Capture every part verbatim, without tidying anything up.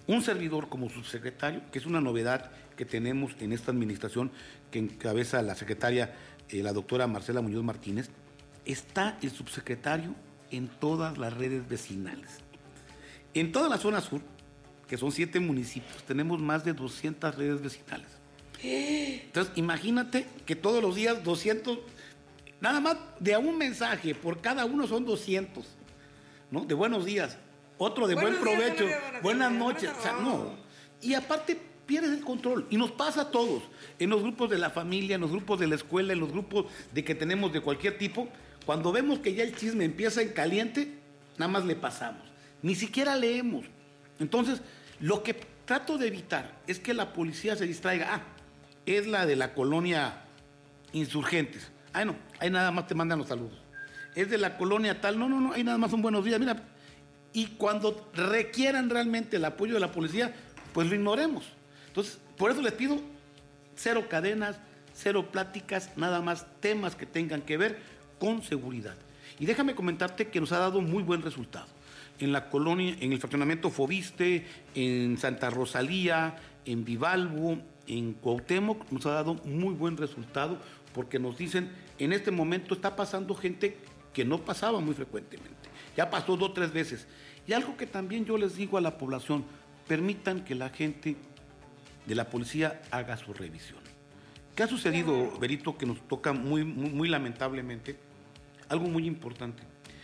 un servidor como subsecretario, que es una novedad que tenemos en esta administración que encabeza la secretaria, eh, la doctora Marcela Muñoz Martínez, está el subsecretario en todas las redes vecinales. En toda la zona sur, que son siete municipios, tenemos más de doscientas redes vecinales. Entonces, imagínate que todos los días doscientos, nada más de a un mensaje por cada uno son doscientos, ¿no? De buenos días. Otro de buenos buen provecho, días, buenas, buenas noches, o sea, no. Y aparte pierdes el control, y nos pasa a todos, en los grupos de la familia, en los grupos de la escuela, en los grupos de que tenemos de cualquier tipo, cuando vemos que ya el chisme empieza en caliente, nada más le pasamos, ni siquiera leemos. Entonces, lo que trato de evitar es que la policía se distraiga, ah, es la de la colonia Insurgentes, ay no, ahí nada más te mandan los saludos, es de la colonia tal, no, no, no, ahí nada más son buenos días, mira. Y cuando requieran realmente el apoyo de la policía, pues lo ignoremos. Entonces, por eso les pido cero cadenas, cero pláticas, nada más temas que tengan que ver con seguridad. Y déjame comentarte que nos ha dado muy buen resultado. En la colonia, en el fraccionamiento Fobiste, en Santa Rosalía, en Vivalvo, en Cuauhtémoc, nos ha dado muy buen resultado porque nos dicen, en este momento está pasando gente que no pasaba muy frecuentemente. Ya pasó dos o tres veces. Y algo que también yo les digo a la población, permitan que la gente de la policía haga su revisión. ¿Qué ha sucedido, Berito, que nos toca muy, muy, muy lamentablemente? Algo muy importante.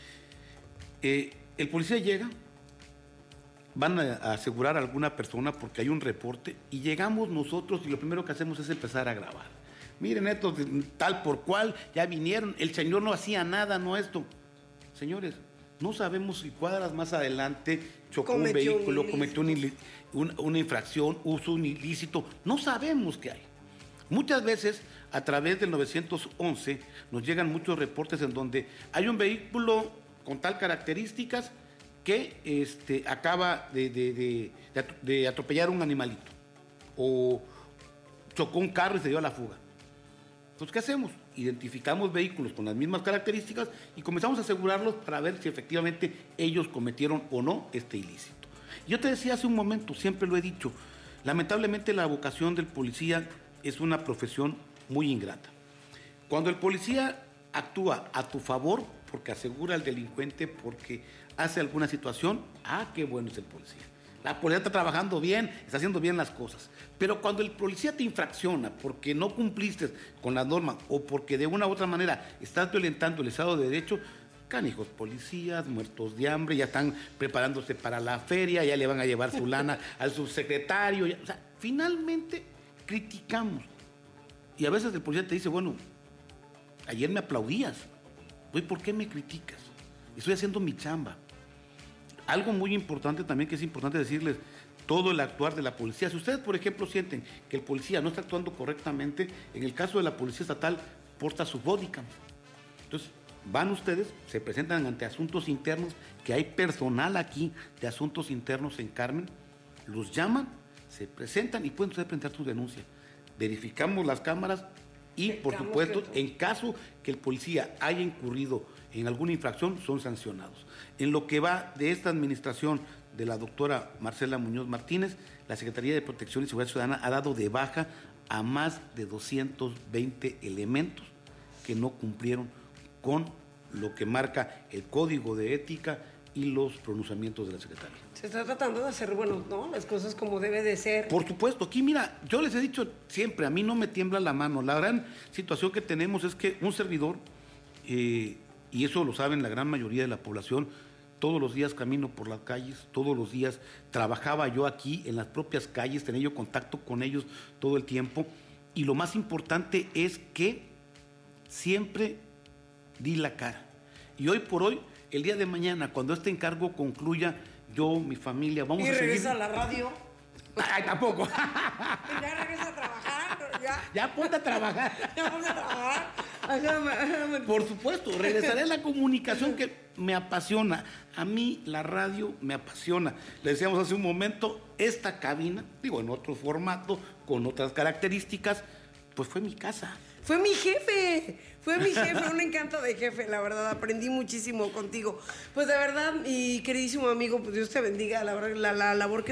Eh, el policía llega, van a, a asegurar a alguna persona porque hay un reporte y llegamos nosotros y lo primero que hacemos es empezar a grabar. Miren esto, tal por cual, ya vinieron, el señor no hacía nada, no esto. Señores, no sabemos si cuadras más adelante chocó cometió un vehículo, un cometió un, un, una infracción, uso un ilícito. No sabemos qué hay. Muchas veces, a través del nueve once, nos llegan muchos reportes en donde hay un vehículo con tal características que este, acaba de, de, de, de atropellar a un animalito. O chocó un carro y se dio a la fuga. Entonces, ¿qué hacemos? Identificamos vehículos con las mismas características y comenzamos a asegurarlos para ver si efectivamente ellos cometieron o no este ilícito. Yo te decía hace un momento, siempre lo he dicho, lamentablemente la vocación del policía es una profesión muy ingrata. Cuando el policía actúa a tu favor, porque asegura al delincuente, porque hace alguna situación, ah, qué bueno es el policía. La policía está trabajando bien, está haciendo bien las cosas. Pero cuando el policía te infracciona porque no cumpliste con las normas o porque de una u otra manera estás violentando el Estado de Derecho, canijos policías, muertos de hambre, ya están preparándose para la feria, ya le van a llevar su lana al subsecretario. Ya, o sea, finalmente criticamos. Y a veces el policía te dice, bueno, ayer me aplaudías, hoy ¿por qué me criticas? Estoy haciendo mi chamba. Algo muy importante también que es importante decirles, todo el actuar de la policía. Si ustedes, por ejemplo, sienten que el policía no está actuando correctamente, en el caso de la policía estatal, porta su bodycam. Entonces, van ustedes, se presentan ante asuntos internos, que hay personal aquí de asuntos internos en Carmen, los llaman, se presentan y pueden ustedes presentar su denuncia. Verificamos las cámaras y, por supuesto, en caso que el policía haya incurrido en alguna infracción, son sancionados. En lo que va de esta administración de la doctora Marcela Muñoz Martínez, la Secretaría de Protección y Seguridad Ciudadana ha dado de baja a más de doscientos veinte elementos que no cumplieron con lo que marca el Código de Ética y los pronunciamientos de la Secretaría. Se está tratando de hacer, bueno, ¿no?, las cosas como debe de ser. Por supuesto, aquí mira, yo les he dicho siempre, a mí no me tiembla la mano. La gran situación que tenemos es que un servidor, eh, y eso lo saben la gran mayoría de la población, todos los días camino por las calles, todos los días trabajaba yo aquí en las propias calles, tenía yo contacto con ellos todo el tiempo, y lo más importante es que siempre di la cara. Y hoy por hoy, el día de mañana, cuando este encargo concluya, yo, mi familia, vamos ¿Y a seguir... ¿Y regresa a la radio? Ay, tampoco. Ya regresa a trabajar. Ya, ya ponte a trabajar. Ya ponte a trabajar. Por supuesto, regresaré a la comunicación que me apasiona. A mí la radio me apasiona. Le decíamos hace un momento, esta cabina, digo, en otro formato, con otras características, pues fue mi casa. Fue mi jefe, fue mi jefe, un encanto de jefe, la verdad, aprendí muchísimo contigo. Pues de verdad, mi queridísimo amigo, pues Dios te bendiga, la, la, la labor que